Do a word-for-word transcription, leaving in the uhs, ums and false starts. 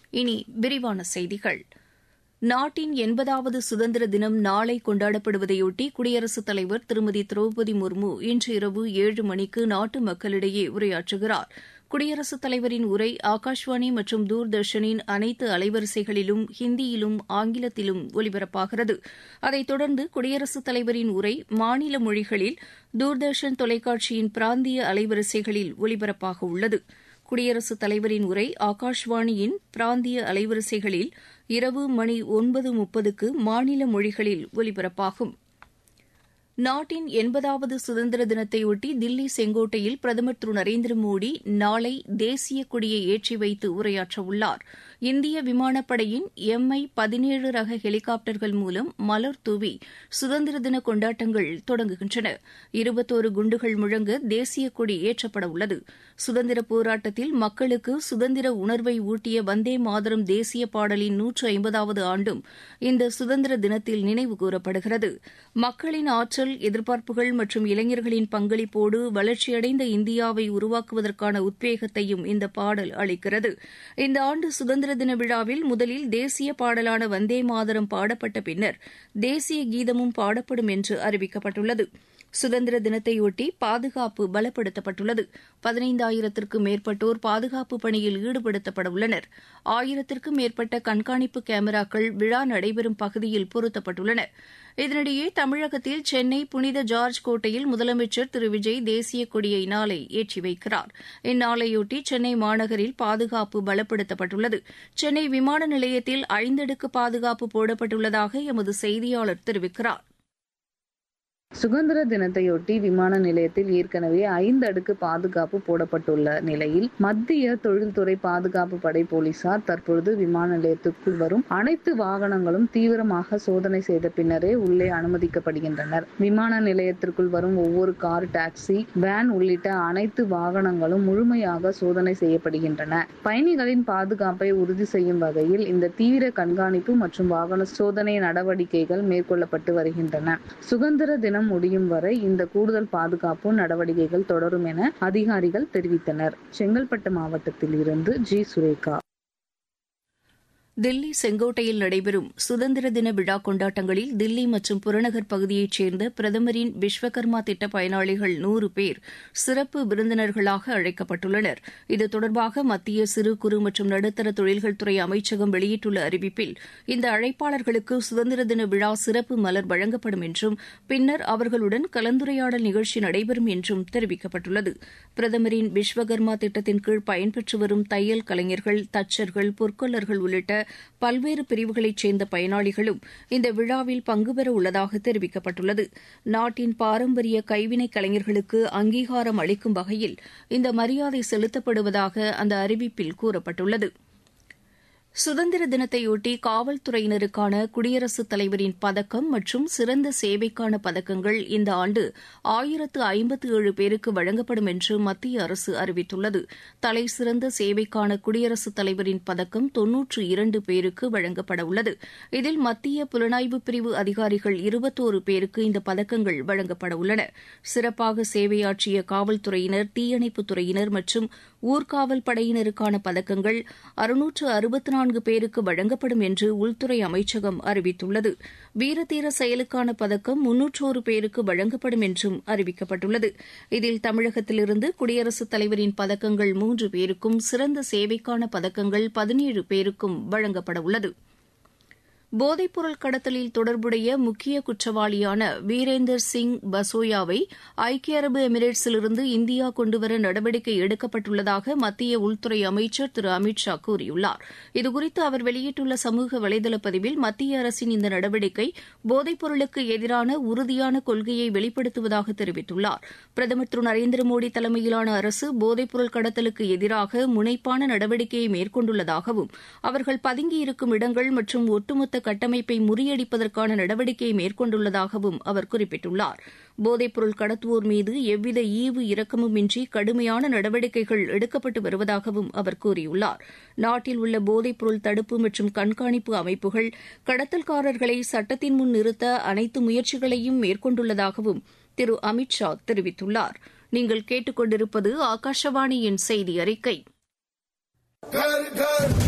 இனி விரிவான செய்திகள். நாட்டின் எண்பதாவது சுதந்திர தினம் நாளை கொண்டாடப்படுவதையொட்டி குடியரசுத் தலைவர் திருமதி திரௌபதி முர்மு இன்று இரவு ஏழு மணிக்கு நாட்டு மக்களிடையே உரையாற்றுகிறார். குடியரசுத் தலைவரின் உரை ஆகாஷ்வாணி மற்றும் தூர்தர்ஷனின் அனைத்து அலைவரிசைகளிலும் ஹிந்தியிலும் ஆங்கிலத்திலும் ஒலிபரப்பாகிறது. அதைத் தொடர்ந்து குடியரசுத் தலைவரின் உரை மாநில மொழிகளில் தூர்தர்ஷன் தொலைக்காட்சியின் பிராந்திய அலைவரிசைகளில் ஒலிபரப்பாக உள்ளது. குடியரசுத் தலைவரின் உரை ஆகாஷ்வாணியின் பிராந்திய அலைவரிசைகளில் இரவு மணி ஒன்பது முப்பதுக்கு மாநில மொழிகளில் ஒலிபரப்பாகும். நாட்டின் எண்பதாவது சுதந்திர தினத்தையொட்டி தில்லி செங்கோட்டையில் பிரதமர் திரு நரேந்திர மோடி நாளை தேசிய கொடியை ஏற்றி வைத்து உரையாற்றவுள்ளார். இந்திய விமானப்படையின் எம்ஐ பதினேழு ரக ஹெலிகாப்டர்கள் மூலம் மலர் தூவி சுதந்திர தின கொண்டாட்டங்கள் தொடங்குகின்றன. இருபத்தோரு குண்டுகள் முழங்க தேசிய கொடி ஏற்றப்பட உள்ளது. சுதந்திர போராட்டத்தில் மக்களுக்கு சுதந்திர உணர்வை ஊட்டிய வந்தே மாதரம் தேசிய பாடலின் நூற்று ஐம்பதாவது ஆண்டும் இந்த சுதந்திர தினத்தில் நினைவு கூறப்படுகிறது. மக்களின் ஆற்றல், எதிர்பார்ப்புகள் மற்றும் இளைஞர்களின் பங்களிப்போடு வளர்ச்சியடைந்த இந்தியாவை உருவாக்குவதற்கான உத்வேகத்தையும் இந்த பாடல் அளிக்கிறது. இந்த ஆண்டு சுதந்திர தின விழாவில் முதலில் தேசிய பாடலான வந்தே மாதரம் பாடப்பட்ட பின்னர் தேசிய கீதமும் பாடப்படும் என்று அறிவிக்கப்பட்டுள்ளது. சுதந்திர தினத்தையொட்டி பாதுகாப்பு பலப்படுத்தப்பட்டுள்ளது. பதினைந்தாயிரத்திற்கும் மேற்பட்டோர் பாதுகாப்பு பணியில் ஈடுபடுத்தப்பட உள்ளனர். ஆயிரத்திற்கும் மேற்பட்ட கண்காணிப்பு கேமராக்கள் விழா நடைபெறும் பகுதியில் பொருத்தப்பட்டுள்ளன. இதனிடையே தமிழகத்தில் சென்னை புனித ஜார்ஜ் கோட்டையில் முதலமைச்சர் திரு விஜய் தேசிய கொடியை நாளை ஏற்றி வைக்கிறார். இந்நாளையொட்டி சென்னை மாநகரில் பாதுகாப்பு பலப்படுத்தப்பட்டுள்ளது. சென்னை விமான நிலையத்தில் ஐந்தடுக்கு பாதுகாப்பு போடப்பட்டுள்ளதாக எமது செய்தியாளர் தெரிவிக்கிறார். சுதந்திர தினத்தையொட்டி விமான நிலையத்தில் ஏற்கனவே ஐந்து அடுக்கு பாதுகாப்பு போடப்பட்டுள்ள நிலையில் மத்திய தொழில்துறை பாதுகாப்பு படை போலீசார் தற்பொழுது விமான நிலையத்திற்குள் வரும் அனைத்து வாகனங்களும் தீவிரமாக சோதனை செய்த பின்னரே உள்ளே அனுமதிக்கப்படுகின்றனர். விமான நிலையத்திற்குள் வரும் ஒவ்வொரு கார், டாக்ஸி, வேன் உள்ளிட்ட அனைத்து வாகனங்களும் முழுமையாக சோதனை செய்யப்படுகின்றன. பயணிகளின் பாதுகாப்பை உறுதி செய்யும் வகையில் இந்த தீவிர கண்காணிப்பு மற்றும் வாகன சோதனை நடவடிக்கைகள் மேற்கொள்ளப்பட்டு வருகின்றன. சுதந்திர தினம் முடியும் வரை இந்த கூடுதல் பாதுகாப்பு நடவடிக்கைகள் தொடரும் என அதிகாரிகள் தெரிவித்தனர். செங்கல்பட்டு மாவட்டத்தில் இருந்து ஜி சுரேகா. தில்லி செங்கோட்டையில் நடைபெறும் சுதந்திர தின விழா கொண்டாட்டங்களில் தில்லி மற்றும் புறநகர் பகுதியைச் சேர்ந்த பிரதமரின் விஸ்வகர்மா திட்ட பயனாளிகள் நூறு பேர் சிறப்பு விருந்தினர்களாக அழைக்கப்பட்டுள்ளனர். இது தொடர்பாக மத்திய சிறு குறு மற்றும் நடுத்தர தொழில்கள் துறை அமைச்சகம் வெளியிட்டுள்ள அறிவிப்பில் இந்த அழைப்பாளர்களுக்கு சுதந்திர தின விழா சிறப்பு மலர் வழங்கப்படும் என்றும் பின்னர் அவர்களுடன் கலந்துரையாடல் நிகழ்ச்சி நடைபெறும் என்றும் தெரிவிக்கப்பட்டுள்ளது. பிரதமரின் விஸ்வகர்மா திட்டத்தின் கீழ் பயன்பெற்று வரும் தையல் கலைஞர்கள், தச்சர்கள், பொற்கொல்லர்கள் உள்ளிட்ட பல்வேறு பிரிவுகளைச் சேர்ந்த பயனாளிகளும் இந்த விழாவில் பங்குபெற உள்ளதாக தெரிவிக்கப்பட்டுள்ளது. நாட்டின் பாரம்பரிய கைவினைக் கலைஞர்களுக்கு அங்கீகாரம் அளிக்கும் வகையில் இந்த மரியாதை செலுத்தப்படுவதாக அந்த அறிவிப்பில் கூறப்பட்டுள்ளது. சுதந்திர தினத்தையொட்டி காவல்துறையினருக்கான குடியரசுத் தலைவரின் பதக்கம் மற்றும் சிறந்த சேவைக்கான பதக்கங்கள் இந்த ஆண்டு ஆயிரத்து ஐம்பத்து ஏழு பேருக்கு வழங்கப்படும் என்று மத்திய அரசு அறிவித்துள்ளது. தலை சிறந்த சேவைக்கான குடியரசுத் தலைவரின் பதக்கம் தொன்னூற்று இரண்டு பேருக்கு வழங்கப்பட உள்ளது. இதில் மத்திய புலனாய்வு பிரிவு அதிகாரிகள் இருபத்தோரு பேருக்கு இந்த பதக்கங்கள் வழங்கப்பட உள்ளன. சிறப்பாக சேவையாற்றிய காவல்துறையினர், தீயணைப்புத் துறையினர் மற்றும் ஊர்காவல் படையினருக்கான பதக்கங்கள் அறுநூற்று அறுபத்து நான்கு பேருக்கு வழங்கப்படும் என்று உள்துறை அமைச்சகம் அறிவித்துள்ளது. வீரதீர செயலுக்கான பதக்கம் முன்னூற்றோரு பேருக்கு வழங்கப்படும் என்றும் அறிவிக்கப்பட்டுள்ளது. இதில் தமிழகத்திலிருந்து குடியரசுத் தலைவரின் பதக்கங்கள் மூன்று பேருக்கும், சிறந்த சேவைக்கான பதக்கங்கள் பதினேழு பேருக்கும் வழங்கப்பட உள்ளது. போதைப்பொருள் கடத்தலில் தொடர்புடைய முக்கிய குற்றவாளியான வீரேந்தர் சிங் பசோயாவை ஐக்கிய அரபு எமிரேட்ஸிலிருந்து இந்தியா கொண்டுவர நடவடிக்கை எடுக்கப்பட்டுள்ளதாக மத்திய உள்துறை அமைச்சர் திரு அமித் ஷா கூறியுள்ளார். இதுகுறித்து அவர் வெளியிட்டுள்ள சமூக வலைதள பதிவில் மத்திய அரசின் இந்த நடவடிக்கை போதைப்பொருளுக்கு எதிரான உறுதியான கொள்கையை வெளிப்படுத்துவதாக தெரிவித்துள்ளார். பிரதமர் திரு நரேந்திர மோடி தலைமையிலான அரசு போதைப்பொருள் கடத்தலுக்கு எதிராக முனைப்பான நடவடிக்கையை மேற்கொண்டுள்ளதாகவும் அவர்கள் பதுங்கியிருக்கும் இடங்கள் மற்றும் ஒட்டுமொத்த கட்டமைப்பை முறியடிப்பதற்கான நடவடிக்கையை மேற்கொண்டுள்ளதாகவும் அவர் குறிப்பிட்டுள்ளார். போதைப்பொருள் கடத்துவோர் மீது எவ்வித ஈவு இரக்கமுமின்றி கடுமையான நடவடிக்கைகள் எடுக்கப்பட்டு வருவதாகவும் அவர் கூறியுள்ளார். நாட்டில் உள்ள போதைப்பொருள் தடுப்பு மற்றும் கண்காணிப்பு அமைப்புகள் கடத்தல்காரர்களை சட்டத்தின் முன் நிறுத்த அனைத்து முயற்சிகளையும் மேற்கொண்டுள்ளதாகவும் திரு அமித் ஷா தெரிவித்துள்ளார். நீங்கள் கேட்டுக் கொண்டிருப்பது ஆகாஷவாணியின் செய்தி அறிக்கை.